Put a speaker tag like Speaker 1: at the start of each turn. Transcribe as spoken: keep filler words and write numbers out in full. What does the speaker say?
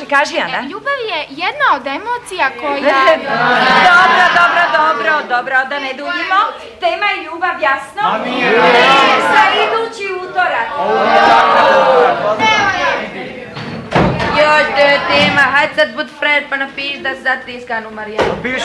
Speaker 1: kaži, Ana.
Speaker 2: Ljubav je jedna od emocija koja...
Speaker 1: Dobro, dobro, dobro, dobro, da ne duljimo. Tema je ljubav, jasno?
Speaker 3: Ma nije.
Speaker 1: Za idući utorak.
Speaker 4: Još to je tema, hajde sad bud frajer pa napiš da se zatriskanu Marijanu.